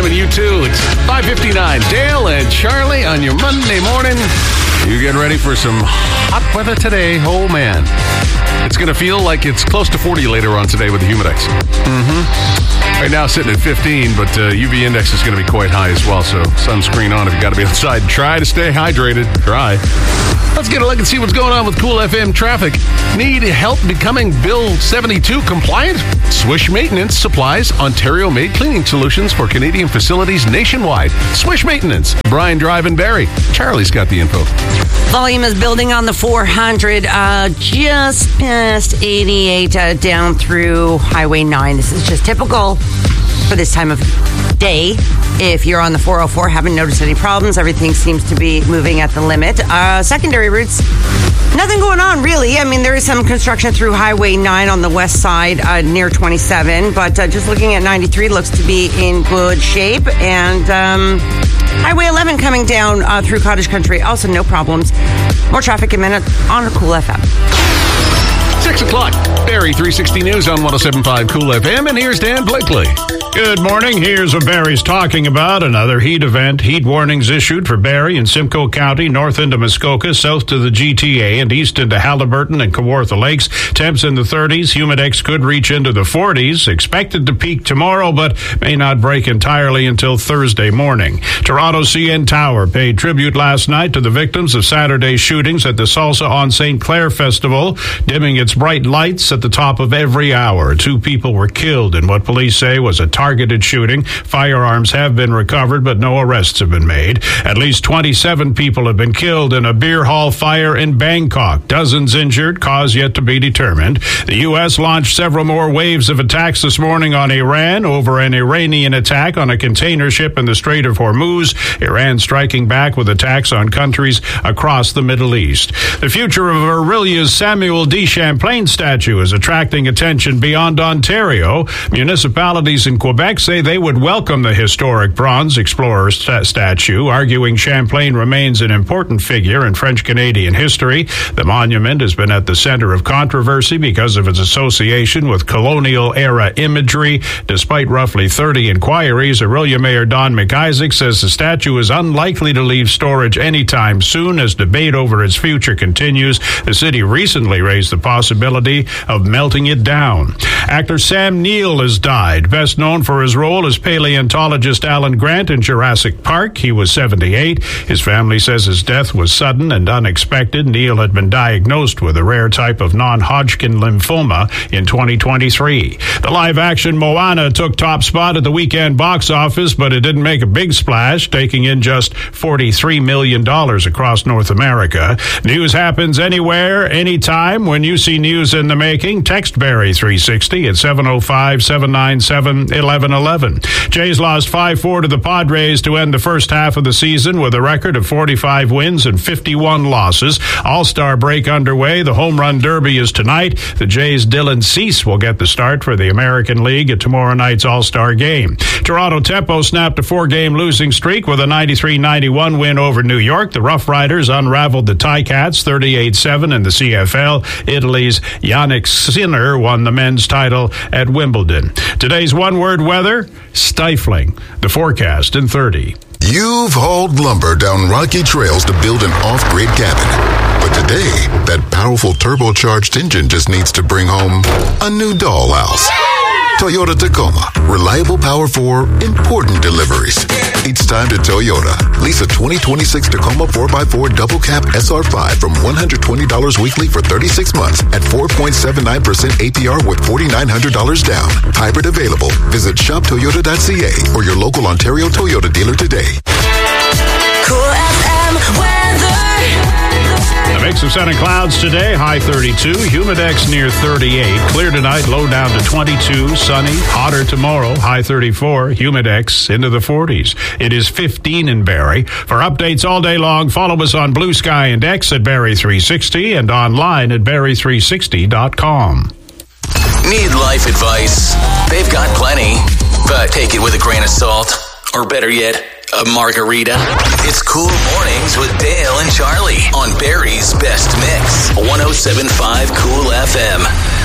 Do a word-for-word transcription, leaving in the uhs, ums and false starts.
and you too. It's five fifty-nine. Dale and Charlie on your Monday morning. You get ready for some hot weather today. Oh, man. It's going to feel like it's close to forty later on today with the Humidex. Mm-hmm. Right now, sitting at fifteen, but uh, U V index is going to be quite high as well, so sunscreen on if you got to be outside. Try to stay hydrated. Try. Let's get a look and see what's going on with Cool F M traffic. Need help becoming Bill seventy-two compliant? Swish Maintenance supplies Ontario-made cleaning solutions for Canadian facilities nationwide. Swish Maintenance, Brian Drive and Barrie. Charlie's got the info. Volume is building on the four hundred, uh, just past eighty-eight, uh, down through Highway nine. This is just typical for this time of day. If you're on the four oh four, haven't noticed any problems. Everything seems to be moving at the limit. Uh, secondary routes, nothing going on, really. I mean, there is some construction through Highway nine on the west side uh, near twenty-seven, but uh, just looking at ninety-three, looks to be in good shape. And um, Highway eleven coming down uh, through Cottage Country, also no problems. More traffic in a minute on Cool F M. Six o'clock. Barrie three sixty News on one oh seven point five Cool F M, and here's Dan Blakely. Good morning. Here's what Barrie's talking about. Another heat event. Heat warnings issued for Barrie and Simcoe County, north into Muskoka, south to the G T A, and east into Haliburton and Kawartha Lakes. Temps in the thirties. Humidex could reach into the forties. Expected to peak tomorrow, but may not break entirely until Thursday morning. Toronto C N Tower paid tribute last night to the victims of Saturday's shootings at the Salsa on Saint Clair Festival, dimming its bright lights at the top of every hour. Two people were killed in what police say was a targeted shooting. Firearms have been recovered, but no arrests have been made. At least twenty-seven people have been killed in a beer hall fire in Bangkok. Dozens injured, cause yet to be determined. The U S launched several more waves of attacks this morning on Iran over an Iranian attack on a container ship in the Strait of Hormuz. Iran striking back with attacks on countries across the Middle East. The future of Aurelia's Samuel D. Champlain statue is attracting attention beyond Ontario. Municipalities in Quebec say they would welcome the historic bronze explorer st- statue, arguing Champlain remains an important figure in French-Canadian history. The monument has been at the center of controversy because of its association with colonial-era imagery. Despite roughly thirty inquiries, Aurelia Mayor Don McIsaac says the statue is unlikely to leave storage anytime soon as debate over its future continues. The city recently raised the possibility of melting it down. Actor Sam Neill has died, best known for his role as paleontologist Alan Grant in Jurassic Park. He was seventy-eight. His family says his death was sudden and unexpected. Neill had been diagnosed with a rare type of non-Hodgkin lymphoma in twenty twenty-three. The live-action Moana took top spot at the weekend box office, but it didn't make a big splash, taking in just forty-three million dollars across North America. News happens anywhere, anytime. When you see news in the making, text Barrie three sixty at seven oh five, seven nine seven, eleven eleven. Jays lost five four to the Padres to end the first half of the season with a record of forty-five wins and fifty-one losses. All-Star break underway. The Home Run Derby is tonight. The Jays' Dylan Cease will get the start for the American League at tomorrow night's All-Star game. Toronto Tempo snapped a four-game losing streak with a ninety-three ninety-one win over New York. The Rough Riders unraveled the Ticats thirty-eight seven in the C F L. Italy's Yannick Sinner won the men's title at Wimbledon. Today's one-word weather, stifling. The forecast in thirty. You've hauled lumber down rocky trails to build an off-grid cabin. But today, that powerful turbocharged engine just needs to bring home a new dollhouse. Toyota Tacoma. Reliable power for important deliveries. It's time to Toyota. Lease a twenty twenty-six Tacoma four by four double cab S R five from one hundred twenty dollars weekly for thirty-six months at four point seven nine percent A P R with four thousand nine hundred dollars down. Hybrid available. Visit shop toyota dot c a or your local Ontario Toyota dealer today. Cool F M weather. A mix of sun and clouds today, high thirty-two. Humidex near thirty-eight. Clear tonight, low down to twenty-two. Sunny, hotter tomorrow, high thirty-four. Humidex into the forties. It is fifteen in Barrie. For updates all day long, follow us on Blue Sky and X at Barrie three sixty and online at barrie three sixty dot com. Need life advice? They've got plenty, but take it with a grain of salt. Or better yet, a margarita. It's Cool Mornings with Dale and Charlie on Barrie's Best Mix. one oh seven point five Cool F M.